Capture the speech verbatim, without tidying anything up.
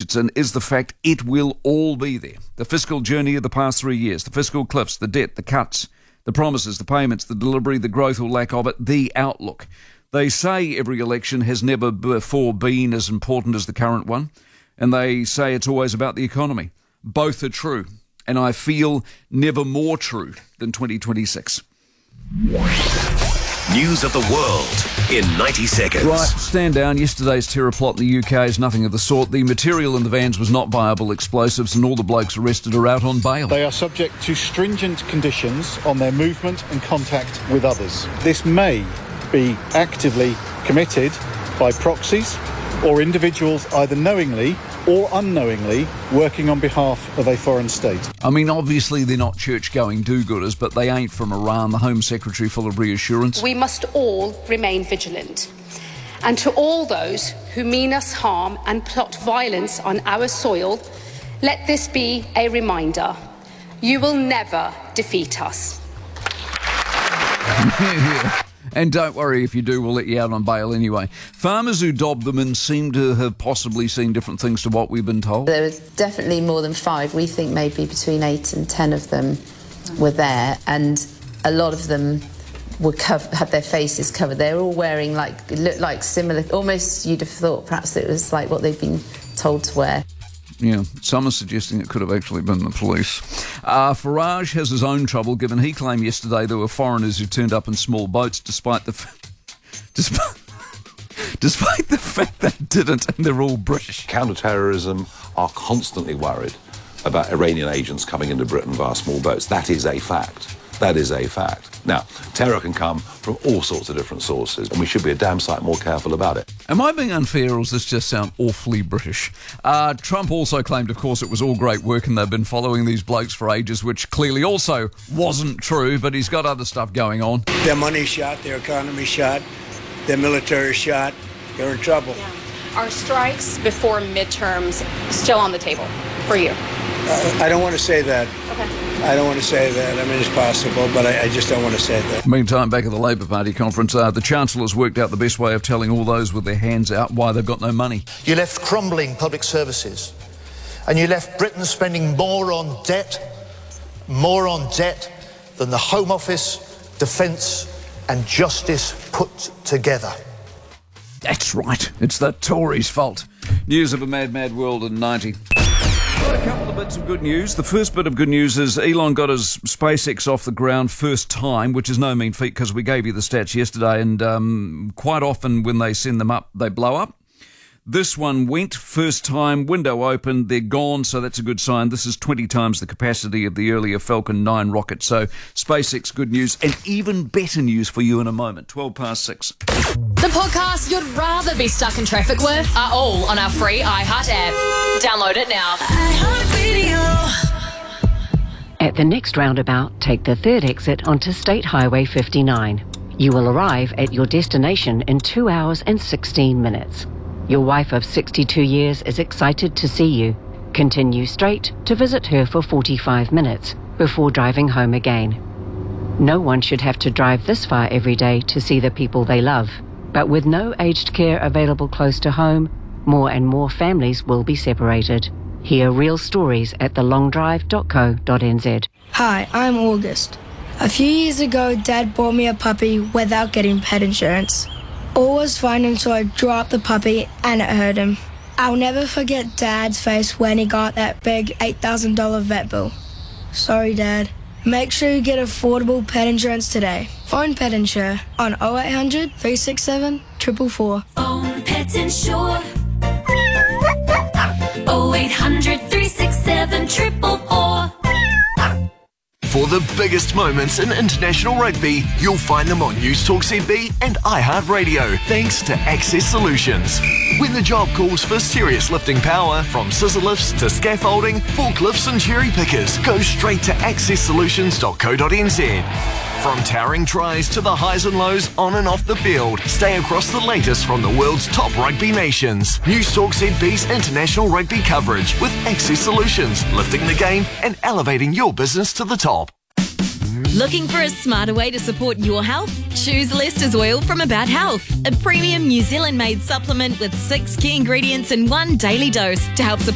Richardson, is the fact it will all be there. The fiscal journey of the past three years, the fiscal cliffs, the debt, the cuts, the promises, the payments, the delivery, the growth or lack of it, the outlook. They say every election has never before been as important as the current one, and they say it's always about the economy. Both are true, and I feel never more true than twenty twenty-six. News of the world in ninety seconds. Right, stand down. Yesterday's terror plot in the U K is nothing of the sort. The material in the vans was not viable explosives, and all the blokes arrested are out on bail. They are subject to stringent conditions on their movement and contact with others. This may be actively committed by proxies or individuals either knowingly or unknowingly working on behalf of a foreign state. I mean, obviously they're not church-going do-gooders, but they ain't from Iran, the Home Secretary full of reassurance. We must all remain vigilant. And to all those who mean us harm and plot violence on our soil, let this be a reminder. You will never defeat us. Yeah. And don't worry, if you do, we'll let you out on bail anyway. Farmers who dobbed them in seem to have possibly seen different things to what we've been told. There was definitely more than five. We think maybe between eight and ten of them were there, and a lot of them were cov- had their faces covered. They were all wearing, like, it looked like similar, almost you'd have thought perhaps it was like what they'd been told to wear. Yeah, some are suggesting it could have actually been the police. Uh, Farage has his own trouble, given he claimed yesterday there were foreigners who turned up in small boats, despite the f- despite, despite the fact they didn't, and they're all British. Counter-terrorism are constantly worried about Iranian agents coming into Britain via small boats. That is a fact. That is a fact. Now, terror can come from all sorts of different sources, and we should be a damn sight more careful about it. Am I being unfair, or does this just sound awfully British? Uh, Trump also claimed, of course, it was all great work and they've been following these blokes for ages, which clearly also wasn't true, but he's got other stuff going on. Their money's shot, their economy's shot, their military shot. They're in trouble. Yeah. Are strikes before midterms still on the table for you? Uh, I don't want to say that. Okay. I don't want to say that. I mean, it's possible, but I, I just don't want to say that. Meantime, back at the Labour Party conference, uh, the Chancellor's worked out the best way of telling all those with their hands out why they've got no money. You left crumbling public services, and you left Britain spending more on debt, more on debt than the Home Office, Defence and Justice put together. That's right. It's the Tories' fault. News of a mad, mad world in ninety. Got a couple of bits of good news. The first bit of good news is Elon got his SpaceX off the ground first time, which is no mean feat because we gave you the stats yesterday, and um, quite often when they send them up, they blow up. This one went first time, window open, they're gone, so that's a good sign. This is twenty times the capacity of the earlier Falcon nine rocket, so SpaceX, good news, and even better news for you in a moment. twelve past six. The podcasts you'd rather be stuck in traffic with are all on our free iHeart app. Download it now. At the next roundabout, take the third exit onto State Highway fifty-nine. You will arrive at your destination in two hours and sixteen minutes. Your wife of sixty-two years is excited to see you. Continue straight to visit her for forty-five minutes before driving home again. No one should have to drive this far every day to see the people they love. But with no aged care available close to home, more and more families will be separated. Hear real stories at the long drive dot co dot n z. Hi, I'm August. A few years ago, Dad bought me a puppy without getting pet insurance. All was fine until I dropped the puppy and it hurt him. I'll never forget Dad's face when he got that big eight thousand dollars vet bill. Sorry, Dad. Make sure you get affordable pet insurance today. Phone Pet Insure on oh eight hundred, three six seven, four four four. Phone Pet Insure. oh eight hundred, three six seven, four four four. For the biggest moments in international rugby, you'll find them on News Talk Z B and iHeartRadio, thanks to Access Solutions. When the job calls for serious lifting power, from scissor lifts to scaffolding, forklifts and cherry pickers, go straight to access solutions dot co dot n z. From towering tries to the highs and lows on and off the field, stay across the latest from the world's top rugby nations. News Talk Z B's international rugby coverage with Access Solutions, lifting the game and elevating your business to the top. Looking for a smarter way to support your health? Choose Lester's Oil from About Health, a premium New Zealand-made supplement with six key ingredients in one daily dose to help support